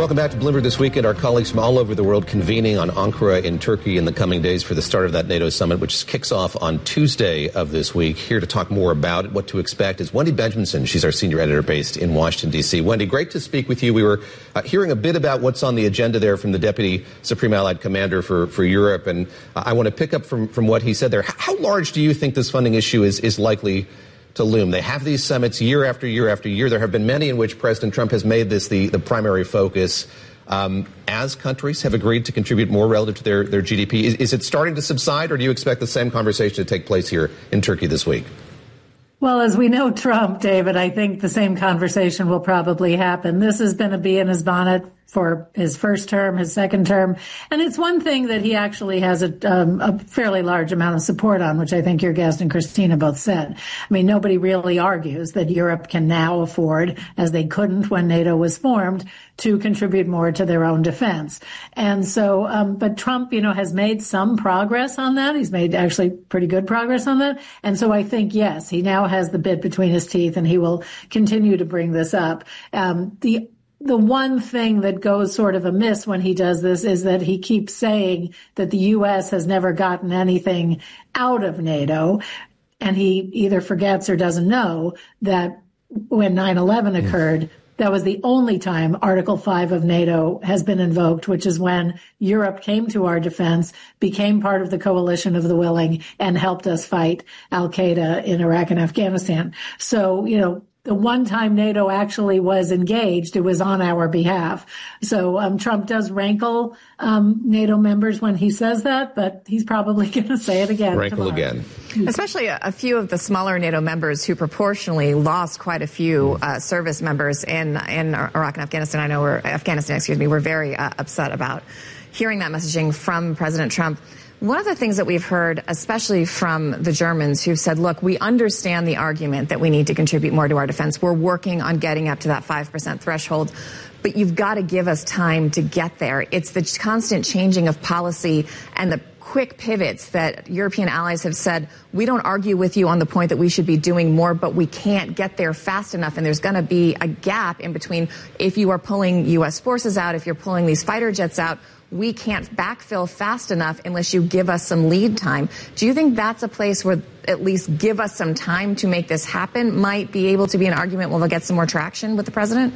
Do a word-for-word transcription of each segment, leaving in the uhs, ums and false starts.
Welcome back to Bloomberg This Weekend. Our colleagues from all over the world convening on Ankara in Turkey in the coming days for the start of that NATO summit, which kicks off on Tuesday of this week. Here to talk more about it, what to expect, is Wendy Benjaminson. She's our senior editor based in Washington, D C. Wendy, great to speak with you. We were uh, hearing a bit about what's on the agenda there from the Deputy Supreme Allied Commander for, for Europe, and uh, I want to pick up from, from what he said there. How large do you think this funding issue is, is likely to loom? They have these summits year after year after year. There have been many in which President Trump has made this the, the primary focus. Um, as countries have agreed to contribute more relative to their, their G D P, is, is it starting to subside, or do you expect the same conversation to take place here in Turkey this week? Well, as we know Trump, David, I think the same conversation will probably happen. This has been a bee in his bonnet for his first term, his second term. And it's one thing that he actually has a, um, a fairly large amount of support on, which I think your guest and Christina both said. I mean, nobody really argues that Europe can now afford, as they couldn't when NATO was formed, to contribute more to their own defense. And so, um, but Trump, you know, has made some progress on that. He's made actually pretty good progress on that. And so I think, yes, he now has the bit between his teeth and he will continue to bring this up. Um, the The one thing that goes sort of amiss when he does this is that he keeps saying that the U S has never gotten anything out of NATO. And he either forgets or doesn't know that when nine eleven occurred, that was the only time Article five of NATO has been invoked, which is when Europe came to our defense, became part of the coalition of the willing, and helped us fight al-Qaeda in Iraq and Afghanistan. So, you know, the one time NATO actually was engaged, it was on our behalf. So um, Trump does rankle um, NATO members when he says that, but he's probably going to say it again Rankle tomorrow. again. Especially a, a few of the smaller NATO members who proportionally lost quite a few uh, service members in in Iraq and Afghanistan. I know we're Afghanistan, excuse me. We're very uh, upset about hearing that messaging from President Trump. One of the things that we've heard, especially from the Germans, who've said, look, we understand the argument that we need to contribute more to our defense. We're working on getting up to that five percent threshold, but you've got to give us time to get there. It's the constant changing of policy and the quick pivots that European allies have said, we don't argue with you on the point that we should be doing more, but we can't get there fast enough. And there's going to be a gap in between if you are pulling U S forces out, if you're pulling these fighter jets out. We can't backfill fast enough unless you give us some lead time. Do you think that's a place where at least give us some time to make this happen might be able to be an argument where they'll get some more traction with the president?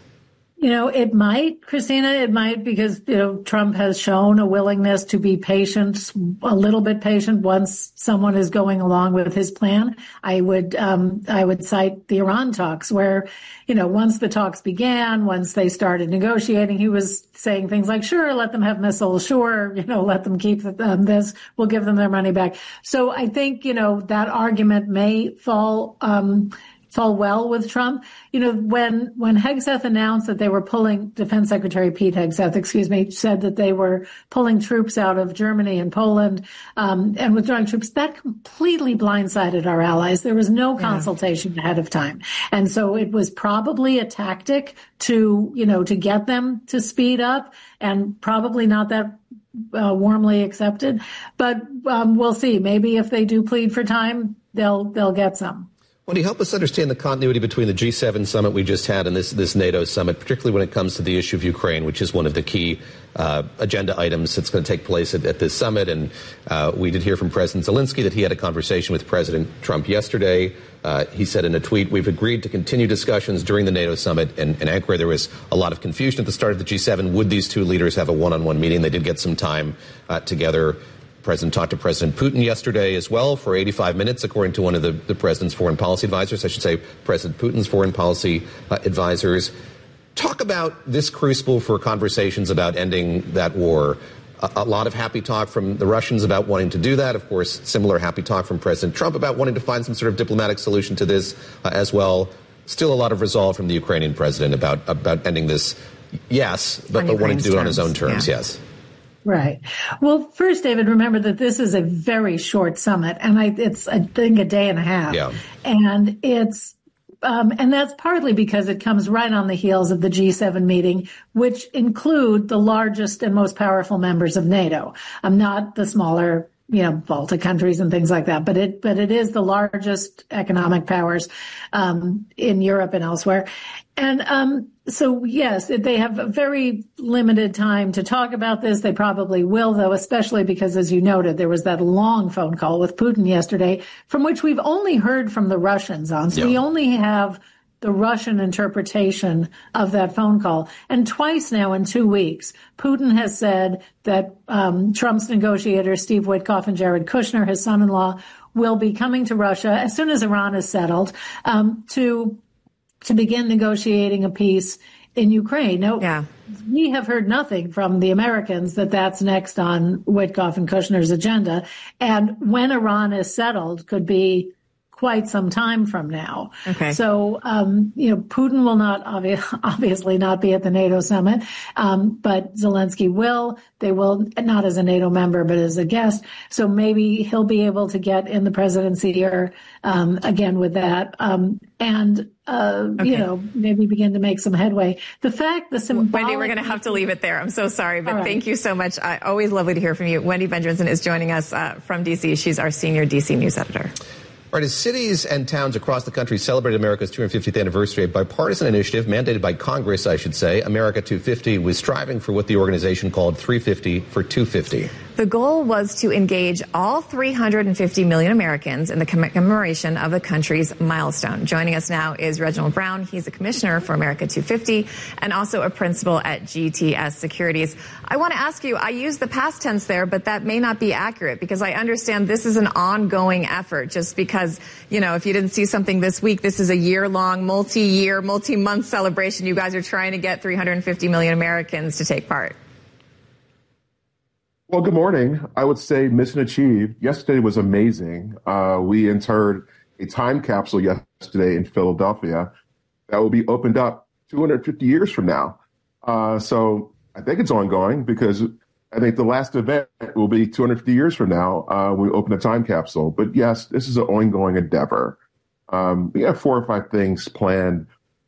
You know, it might, Christina, it might, because, you know, Trump has shown a willingness to be patient, a little bit patient once someone is going along with his plan. I would, um, I would cite the Iran talks where, you know, once the talks began, once they started negotiating, he was saying things like, sure, let them have missiles. Sure, you know, let them keep um, this. We'll give them their money back. So I think, you know, that argument may fall, um, fall well with Trump. You know, when, when Hegseth announced that they were pulling, Defense Secretary Pete Hegseth, excuse me, said that they were pulling troops out of Germany and Poland, um, and withdrawing troops, that completely blindsided our allies. There was no yeah. consultation ahead of time. And so it was probably a tactic to, you know, to get them to speed up, and probably not that uh, warmly accepted. But, um, we'll see. Maybe if they do plead for time, they'll, they'll get some. Well, do you help us understand the continuity between the G seven summit we just had and this, this NATO summit, particularly when it comes to the issue of Ukraine, which is one of the key uh, agenda items that's going to take place at, at this summit? And uh, we did hear from President Zelensky that he had a conversation with President Trump yesterday. Uh, he said in a tweet, we've agreed to continue discussions during the NATO summit. And in Ankara, there was a lot of confusion at the start of the G seven. Would these two leaders have a one-on-one meeting? They did get some time uh, together. The president talked to President Putin yesterday as well for eighty-five minutes, according to one of the, the president's foreign policy advisors. I should say President Putin's foreign policy uh, advisors. Talk about this crucible for conversations about ending that war. A, a lot of happy talk from the Russians about wanting to do that. Of course, similar happy talk from President Trump about wanting to find some sort of diplomatic solution to this uh, as well. Still a lot of resolve from the Ukrainian president about, about ending this, yes, but, but wanting to do it on his own terms, yeah. yes. Right. Well, first, David, remember that this is a very short summit, and I, it's, I think, a day and a half. Yeah. And it's, um, and that's partly because it comes right on the heels of the G seven meeting, which include the largest and most powerful members of NATO. I'm not the smaller you know, Baltic countries and things like that. But it, but it is the largest economic powers, um, in Europe and elsewhere. And, um, so yes, they have a very limited time to talk about this. They probably will, though, especially because, as you noted, there was that long phone call with Putin yesterday, from which we've only heard from the Russians on. So yeah. we only have the Russian interpretation of that phone call. And twice now in two weeks, Putin has said that um, Trump's negotiators, Steve Witkoff and Jared Kushner, his son-in-law, will be coming to Russia as soon as Iran is settled um, to to begin negotiating a peace in Ukraine. Now, yeah. we have heard nothing from the Americans that that's next on Witkoff and Kushner's agenda. And when Iran is settled could be quite some time from now. Okay. So, um, you know, Putin will not obvi- obviously not be at the NATO summit, um, but Zelensky will. They will, not as a NATO member, but as a guest. So maybe he'll be able to get in the presidency or um, again with that. Um, and, uh, okay. you know, maybe begin to make some headway. The fact, the symbolic... Wendy, we're going to have to leave it there. I'm so sorry, but right. thank you so much. I, always lovely to hear from you. Wendy Benjaminson is joining us uh, from D C. She's our senior D C news editor. All right, as cities and towns across the country celebrate America's two hundred fiftieth anniversary, a bipartisan initiative mandated by Congress, I should say, America two fifty, was striving for what the organization called three fifty for two fifty. The goal was to engage all three hundred fifty million Americans in the commemoration of the country's milestone. Joining us now is Reginald Brown. He's a commissioner for America two fifty and also a principal at G T S Securities. I want to ask you, I use the past tense there, but that may not be accurate because I understand this is an ongoing effort just because, you know, if you didn't see something this week, this is a year-long, multi-year, multi-month celebration. You guys are trying to get three hundred fifty million Americans to take part. Well, good morning. I would say mission achieved. Yesterday was amazing. Uh, we interred a time capsule yesterday in Philadelphia that will be opened up two hundred fifty years from now. Uh, so I think it's ongoing because I think the last event will be two hundred fifty years from now uh, when we open a time capsule. But yes, this is an ongoing endeavor. Um, we have four or five things planned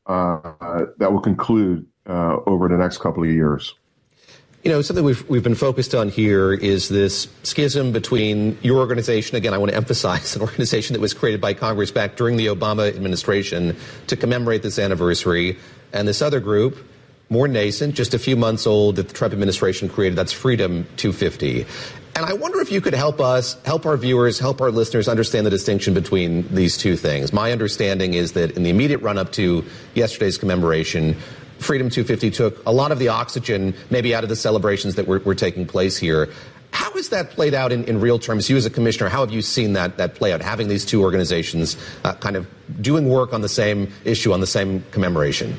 uh, that will conclude uh, over the next couple of years. You know, something we've we've been focused on here is this schism between your organization. Again, I want to emphasize an organization that was created by Congress back during the Obama administration to commemorate this anniversary, and this other group, more nascent, just a few months old, that the Trump administration created. That's Freedom two fifty. And I wonder if you could help us, help our viewers, help our listeners understand the distinction between these two things. My understanding is that in the immediate run-up to yesterday's commemoration, Freedom two fifty took a lot of the oxygen maybe out of the celebrations that were, were taking place here. How has that played out in, in real terms? You as a commissioner, how have you seen that, that play out, having these two organizations uh, kind of doing work on the same issue, on the same commemoration?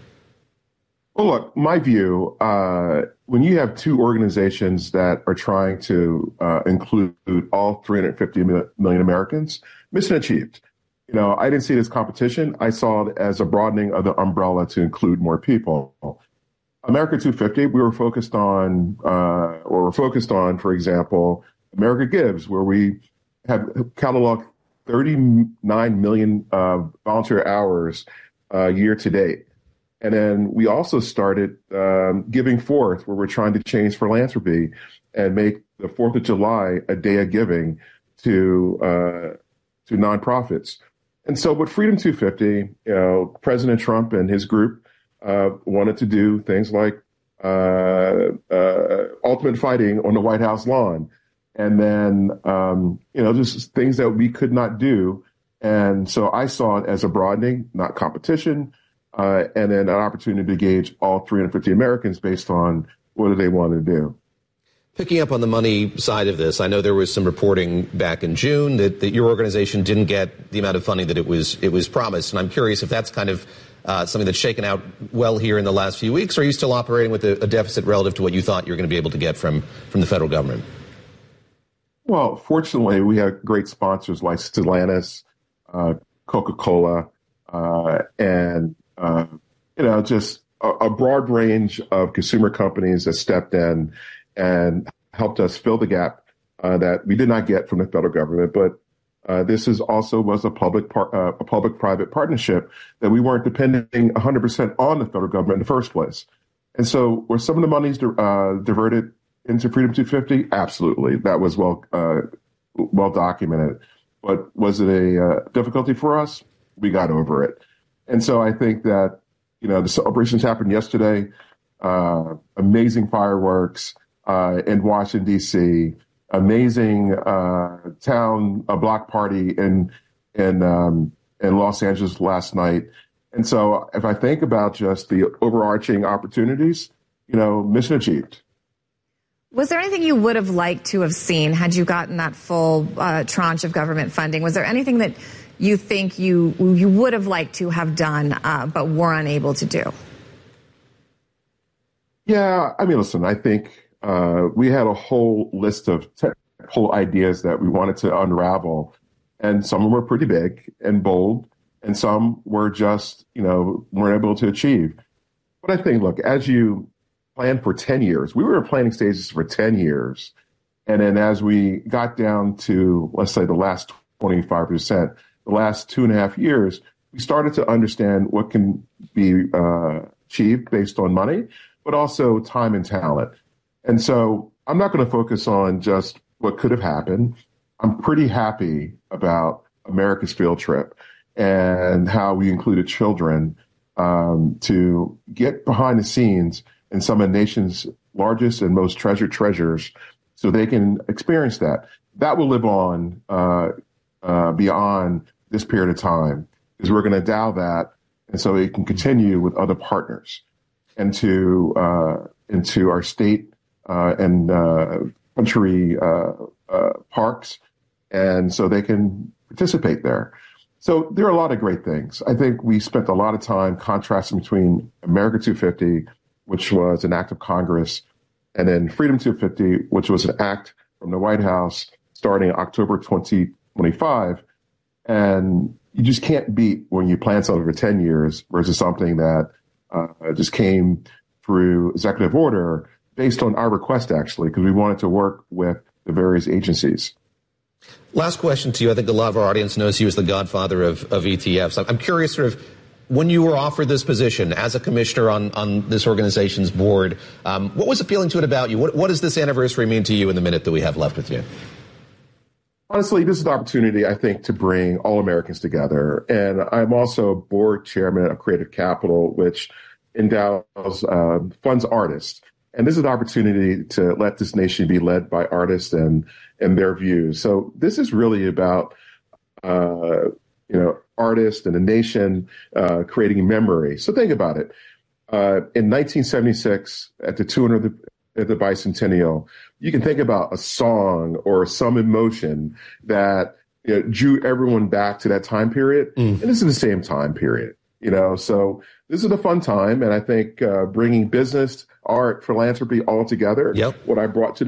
Well, look, my view, uh, when you have two organizations that are trying to uh, include all three hundred fifty million Americans, mission achieved. You know, I didn't see it as competition. I saw it as a broadening of the umbrella to include more people. America two fifty, we were focused on, uh, or we're focused on, for example, America Gives, where we have cataloged thirty-nine million uh, volunteer hours uh, year to date. And then we also started um, Giving Forth, where we're trying to change philanthropy and make the fourth of July a day of giving to uh, to nonprofits. And so with Freedom two fifty, you know, President Trump and his group uh, wanted to do things like uh, uh, ultimate fighting on the White House lawn. And then, um, you know, just things that we could not do. And so I saw it as a broadening, not competition, uh, and then an opportunity to gauge all three hundred fifty Americans based on what do they want to do. Picking up on the money side of this, I know there was some reporting back in June that, that your organization didn't get the amount of funding that it was it was promised. And I'm curious if that's kind of uh, something that's shaken out well here in the last few weeks, or are you still operating with a, a deficit relative to what you thought you were going to be able to get from, from the federal government? Well, fortunately, we have great sponsors like Stellantis, uh, Coca-Cola, uh, and, uh, you know, just a, a broad range of consumer companies that stepped in and helped us fill the gap uh, that we did not get from the federal government. But uh, this is also was a public par- uh, a public-private partnership that we weren't depending one hundred percent on the federal government in the first place. And so where some of the money's di- uh, diverted into Freedom two fifty? Absolutely. That was well uh, well documented. But was it a uh, difficulty for us? We got over it. And so I think that, you know, the celebrations happened yesterday. Uh, amazing fireworks uh, in Washington, D C, amazing uh, town a block party in in um, in Los Angeles last night. And so if I think about just the overarching opportunities, you know, mission achieved. Was there anything you would have liked to have seen had you gotten that full uh, tranche of government funding? Was there anything that you think you you would have liked to have done uh, but were unable to do? Yeah, I mean, listen, I think uh, we had a whole list of technical ideas that we wanted to unravel, and some of them were pretty big and bold, and some were just, you know, weren't able to achieve. But I think, look, as you plan for ten years, we were in planning stages for ten years, and then as we got down to, let's say, the last twenty-five percent, the last two and a half years, we started to understand what can be uh, achieved based on money, but also time and talent. And so I'm not going to focus on just what could have happened. I'm pretty happy about America's field trip and how we included children um, to get behind the scenes in some of the nation's largest and most treasured treasures so they can experience that. That will live on uh, uh, beyond this period of time, because we're going to endow that, and so it can continue with other partners into uh, into our state uh, and uh, country uh, uh, parks, and so they can participate there. So there are a lot of great things. I think we spent a lot of time contrasting between America two fifty, which was an act of Congress, and then Freedom two fifty, which was an act from the White House starting October twenty twenty-five. And you just can't beat when you plan something for ten years versus something that uh, just came through executive order based on our request, actually, because we wanted to work with the various agencies. Last question to you. I think a lot of our audience knows you as the godfather of, of E T Fs. I'm curious, sort of, when you were offered this position as a commissioner on, on this organization's board, um, what was appealing to it about you? What, what does this anniversary mean to you in the minute that we have left with you? Honestly, this is an opportunity, I think, to bring all Americans together. And I'm also board chairman of Creative Capital, which endows, uh, funds artists. And this is an opportunity to let this nation be led by artists and, and their views. So this is really about, uh, you know, artists and a nation uh, creating memory. So think about it. Uh, in nineteen seventy-six, at the two hundredth at the bicentennial, you can think about a song or some emotion that, you know, drew everyone back to that time period. Mm. And this is the same time period, you know, so this is a fun time. And I think uh, bringing business, art, philanthropy all together, yep. what I brought to